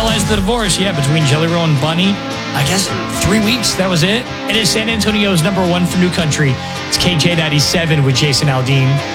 finalized the divorce, between Jelly Roll and Bunny. I guess 3 weeks, that was it. It is San Antonio's #1 for New Country. It's KJ97 with Jason Aldean.